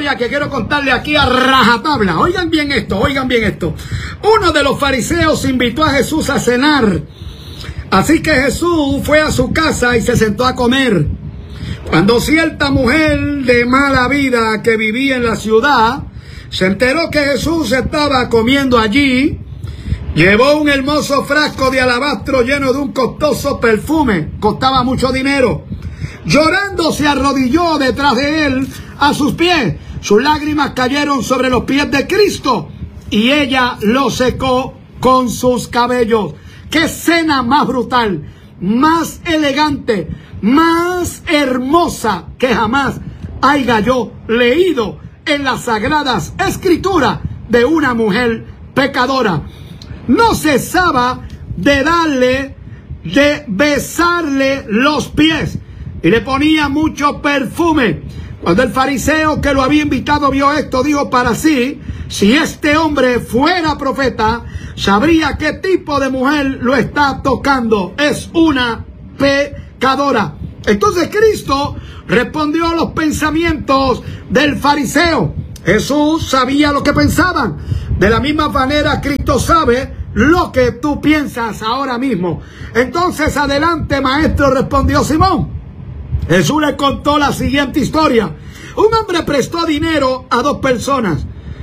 historia que quiero contarle aquí a rajatabla. Oigan bien esto, oigan bien esto. Uno de los fariseos invitó a Jesús a cenar. Así que Jesús fue a su casa y se sentó a comer. Cuando cierta mujer de mala vida que vivía en la ciudad se enteró que Jesús estaba comiendo allí, llevó un hermoso frasco de alabastro lleno de un costoso perfume. Costaba mucho dinero. Llorando se arrodilló detrás de él a sus pies. Sus lágrimas cayeron sobre los pies de Cristo y ella lo secó con sus cabellos. ¡Qué escena más brutal, más elegante, más hermosa que jamás haya yo leído en las sagradas escrituras de una mujer pecadora! No cesaba de besarle los pies y le ponía mucho perfume. Cuando el fariseo que lo había invitado vio esto, dijo para sí: si este hombre fuera profeta, sabría qué tipo de mujer lo está tocando. Es una pecadora. Entonces Cristo respondió a los pensamientos del fariseo. Jesús sabía lo que pensaban. De la misma manera, Cristo sabe lo que tú piensas ahora mismo. Entonces, adelante, maestro, respondió Simón. Jesús le contó la siguiente historia. Un hombre prestó dinero a dos personas,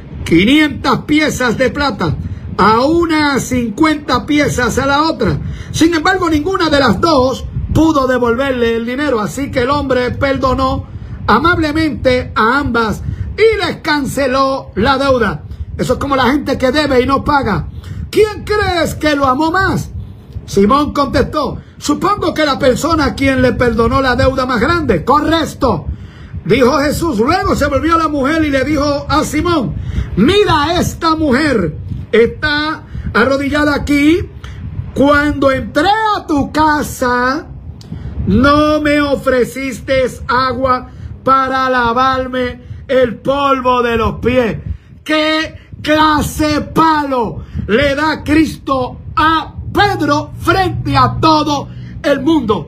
500 piezas de plata, a una 50 piezas a la otra. Sin embargo, ninguna de las dos pudo devolverle el dinero, así que el hombre perdonó amablemente a ambas y les canceló la deuda. Eso es como la gente que debe y no paga. ¿Quién crees que lo amó más? Simón contestó: supongo que la persona a quien le perdonó la deuda más grande. Correcto, dijo Jesús. Luego se volvió a la mujer y le dijo a Simón: mira, esta mujer está arrodillada aquí. Cuando entré a tu casa, no me ofreciste agua para lavarme el polvo de los pies. ¿Qué clase palo le da Cristo a Pedro frente a todo el mundo?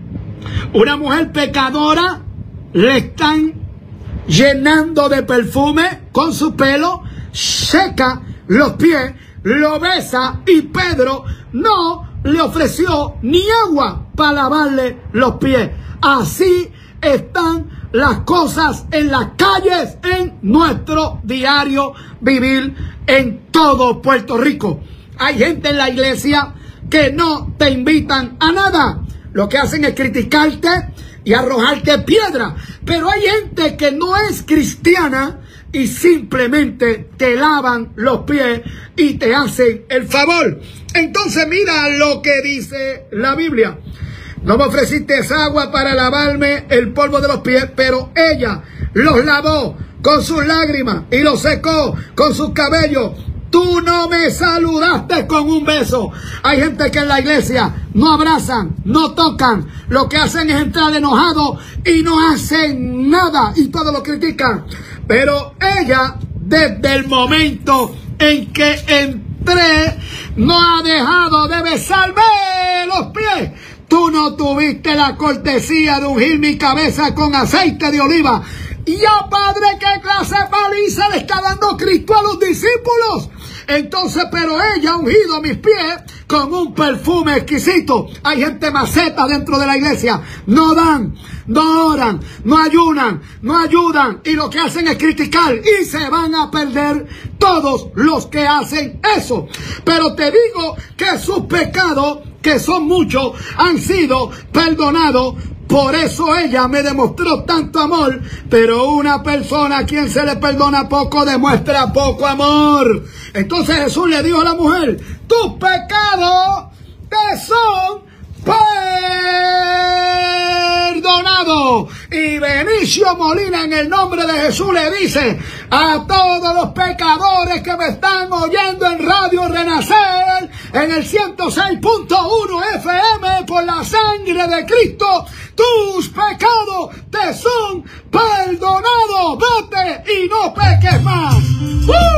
Una mujer pecadora le están llenando de perfume con su pelo, seca los pies, lo besa y Pedro no le ofreció ni agua para lavarle los pies. Así están las cosas en las calles en nuestro diario vivir en todo Puerto Rico. Hay gente en la iglesia que no te invitan a nada. Lo que hacen es criticarte y arrojarte piedra. Pero hay gente que no es cristiana y simplemente te lavan los pies y te hacen el favor. Entonces mira lo que dice la Biblia. No me ofreciste agua para lavarme el polvo de los pies, pero ella los lavó con sus lágrimas y los secó con sus cabellos. Tú no me saludaste con un beso. Hay gente que en la iglesia no abrazan, no tocan. Lo que hacen es entrar enojados y no hacen nada y todo lo critican. Pero ella, desde el momento en que entré, no ha dejado de besarme los pies. Tú no tuviste la cortesía de ungir mi cabeza con aceite de oliva. Y ya, Padre, ¿qué clase de paliza le está dando Cristo a los discípulos? Entonces, pero ella ha ungido mis pies con un perfume exquisito. Hay gente maceta dentro de la iglesia. No dan, no oran, no ayunan, no ayudan. Y lo que hacen es criticar. Y se van a perder todos los que hacen eso. Pero te digo que sus pecados, que son muchos, han sido perdonados. Por eso ella me demostró tanto amor. Pero una persona a quien se le perdona poco demuestra poco amor. Entonces Jesús le dijo a la mujer: tus pecados te son perdonados. Y Benicio Molina, en el nombre de Jesús, le dice a todos los pecadores que me están oyendo en Radio Renacer, en el 106.1 FM, por la sangre de Cristo, tus pecados te son perdonados. Vete y no peques más.